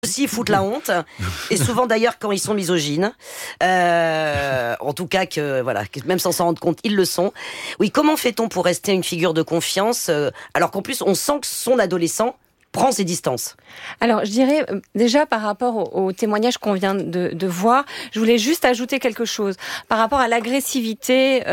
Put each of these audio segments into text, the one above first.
aussi foutent la honte, et souvent d'ailleurs quand ils sont misogynes, en tout cas que même sans s'en rendre compte, ils le sont. Oui, comment fait-on pour rester une figure de confiance alors qu'en plus on sent que son adolescent prend ses distances? Alors, je dirais, déjà, par rapport au témoignage qu'on vient de voir, je voulais juste ajouter quelque chose. Par rapport à l'agressivité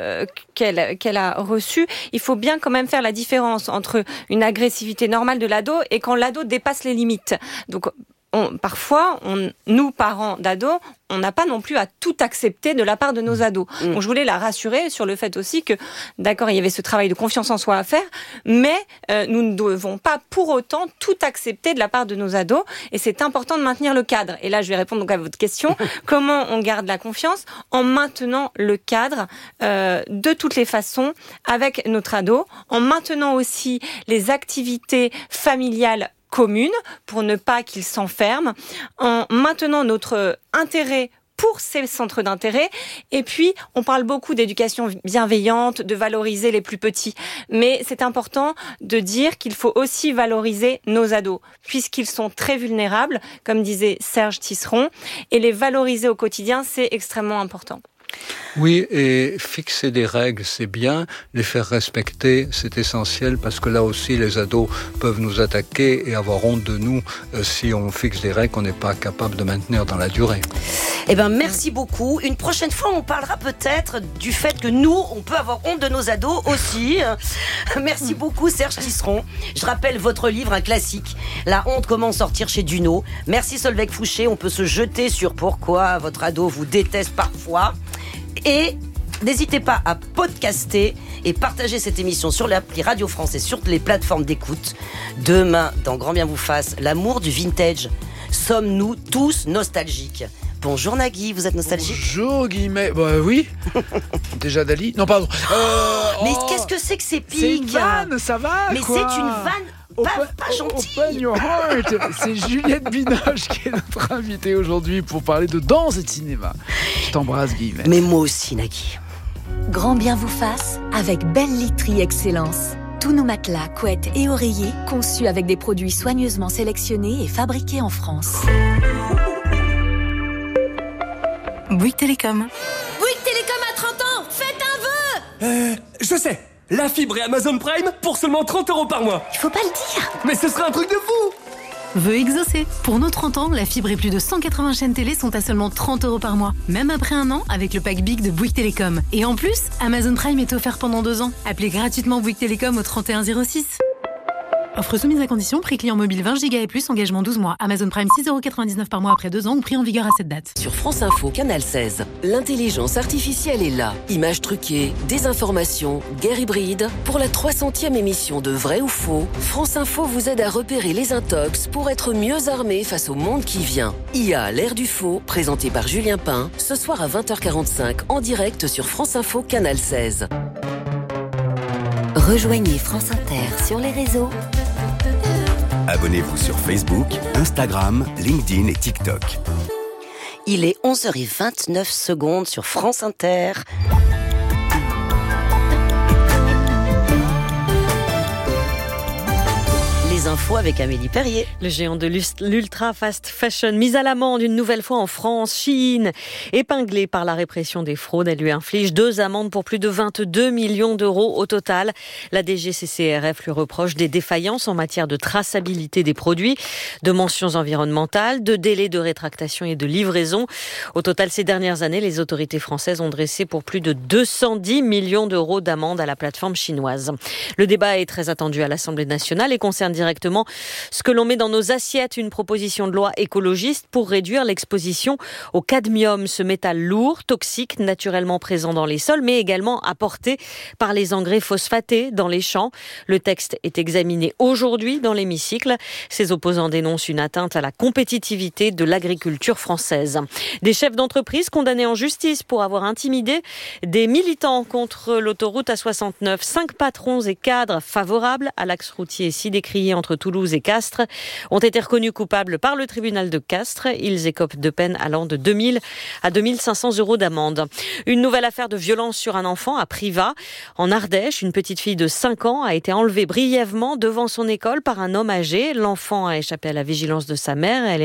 qu'elle a reçue, il faut bien quand même faire la différence entre une agressivité normale de l'ado et quand l'ado dépasse les limites. Donc, parfois, nous, parents d'ados, on n'a pas non plus à tout accepter de la part de nos ados. Donc, je voulais la rassurer sur le fait aussi que, d'accord, il y avait ce travail de confiance en soi à faire, mais nous ne devons pas pour autant tout accepter de la part de nos ados, et c'est important de maintenir le cadre. Et là, je vais répondre donc à votre question. Comment on garde la confiance? En maintenant le cadre de toutes les façons avec notre ado, en maintenant aussi les activités familiales communes pour ne pas qu'ils s'enferment, en maintenant notre intérêt pour ces centres d'intérêt. Et puis, on parle beaucoup d'éducation bienveillante, de valoriser les plus petits. Mais c'est important de dire qu'il faut aussi valoriser nos ados, puisqu'ils sont très vulnérables, comme disait Serge Tisseron, et les valoriser au quotidien, c'est extrêmement important. Oui, et fixer des règles, c'est bien. Les faire respecter, c'est essentiel parce que là aussi, les ados peuvent nous attaquer et avoir honte de nous si on fixe des règles qu'on n'est pas capable de maintenir dans la durée. Eh ben, merci beaucoup. Une prochaine fois, on parlera peut-être du fait que nous, on peut avoir honte de nos ados aussi. Merci beaucoup, Serge Tisseron. Je rappelle votre livre, un classique, La honte, comment sortir chez Duno. Merci, Solveig Fouché. On peut se jeter sur pourquoi votre ado vous déteste parfois. Et n'hésitez pas à podcaster et partager cette émission sur l'appli Radio France et sur les plateformes d'écoute. Demain, dans Grand Bien vous fasse, l'amour du vintage. Sommes-nous tous nostalgiques? Bonjour Nagui, vous êtes nostalgique? Bonjour Guillemets, bah oui. Déjà Dali? Non pardon. Mais qu'est-ce que c'est que ces pics? C'est une vanne, ça va? Mais quoi. c'est une vanne pas gentille. Open your heart. C'est Juliette Binoche qui est notre invitée aujourd'hui pour parler de danse et de cinéma. Je t'embrasse Guillemets. Mais moi aussi Nagui. Grand Bien vous fasse avec Belle Literie Excellence. Tous nos matelas, couettes et oreillers conçus avec des produits soigneusement sélectionnés et fabriqués en France. Bouygues Télécom. Bouygues Télécom a 30 ans. Faites un vœu. Je sais. La fibre et Amazon Prime pour seulement 30 € par mois. Il faut pas le dire. Mais ce serait un truc de fou. Vœu exaucé. Pour nos 30 ans, la fibre et plus de 180 chaînes télé sont à seulement 30 € par mois. Même après un an, avec le pack Big de Bouygues Télécom. Et en plus, Amazon Prime est offert pendant 2 ans. Appelez gratuitement Bouygues Télécom au 3106. Offre soumise à condition, prix client mobile 20 Go et plus, engagement 12 mois. Amazon Prime 6,99 € par mois après 2 ans ou prix en vigueur à cette date. Sur France Info, Canal 16, l'intelligence artificielle est là. Images truquées, désinformation, guerre hybride. Pour la 300e émission de Vrai ou Faux, France Info vous aide à repérer les intox pour être mieux armé face au monde qui vient. IA, l'ère du faux, présenté par Julien Pain, ce soir à 20h45 en direct sur France Info, Canal 16. Rejoignez France Inter sur les réseaux. Abonnez-vous sur Facebook, Instagram, LinkedIn et TikTok. Il est 11h29 sur France Inter. Les infos avec Amélie Perrier. Le géant de l'ultra fast fashion mis à l'amende une nouvelle fois en France. Shein, épinglée par la répression des fraudes, elle lui inflige 2 amendes pour plus de 22 millions d'euros au total. La DGCCRF lui reproche des défaillances en matière de traçabilité des produits, de mentions environnementales, de délais de rétractation et de livraison. Au total, ces dernières années, les autorités françaises ont dressé pour plus de 210 millions d'euros d'amendes à la plateforme chinoise. Le débat est très attendu à l'Assemblée nationale et concerne directement ce que l'on met dans nos assiettes, une proposition de loi écologiste pour réduire l'exposition au cadmium, ce métal lourd, toxique, naturellement présent dans les sols, mais également apporté par les engrais phosphatés dans les champs. Le texte est examiné aujourd'hui dans l'hémicycle. Ses opposants dénoncent une atteinte à la compétitivité de l'agriculture française. Des chefs d'entreprise condamnés en justice pour avoir intimidé des militants contre l'autoroute A69. 5 patrons et cadres favorables à l'axe routier si décrié entre Toulouse et Castres ont été reconnus coupables par le tribunal de Castres. Ils écopent de peines allant de 2 000 à 2 500 € d'amende. Une nouvelle affaire de violence sur un enfant à Privas. En Ardèche, une petite fille de 5 ans a été enlevée brièvement devant son école par un homme âgé. L'enfant a échappé à la vigilance de sa mère. Elle est